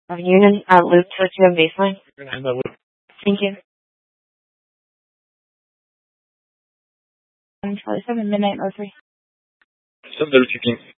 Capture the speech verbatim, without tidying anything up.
Uh, Union, uh, loop to to a baseline. You're gonna end that loop. Thank you. Charlie seven, midnight, oh three. Seven, they're checking.